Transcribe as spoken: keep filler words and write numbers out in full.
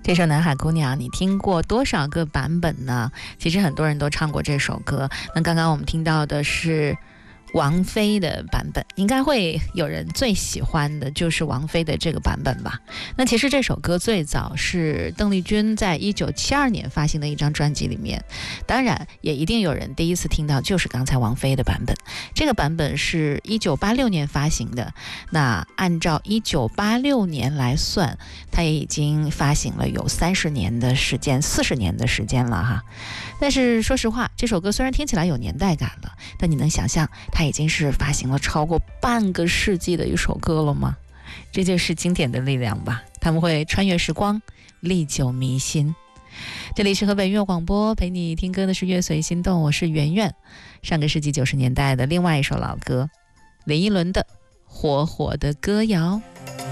这首《南海姑娘》你听过多少个版本呢？其实很多人都唱过这首歌。那刚刚我们听到的是王菲的版本，应该会有人最喜欢的就是王菲的这个版本吧。那其实这首歌最早是邓丽君在一九七二年发行的一张专辑里面，当然也一定有人第一次听到就是刚才王菲的版本。这个版本是一九八六年发行的，那按照一九八六年来算，它也已经发行了有三十年的时间，四十年的时间了哈。但是说实话，这首歌虽然听起来有年代感了，但你能想象它已经是发行了超过半个世纪的一首歌了吗？这就是经典的力量吧，他们会穿越时光，历久弥新。这里是河北音乐广播，陪你听歌的是乐随心动，我是圆圆。上个世纪九十年代的另外一首老歌，林依轮的《活活的歌谣》。